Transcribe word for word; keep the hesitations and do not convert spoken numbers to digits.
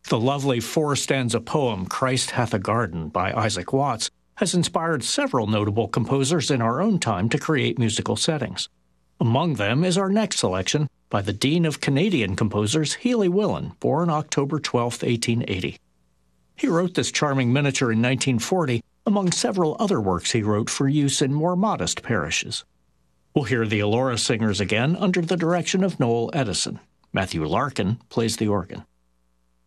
The lovely four-stanza poem Christ Hath a Garden by Isaac Watts has inspired several notable composers in our own time to create musical settings. Among them is our next selection by the Dean of Canadian Composers, Healy Willan, born October twelfth, eighteen eighty. He wrote this charming miniature in nineteen forty, among several other works he wrote for use in more modest parishes. We'll hear the Elora Singers again under the direction of Noel Edison. Matthew Larkin plays the organ.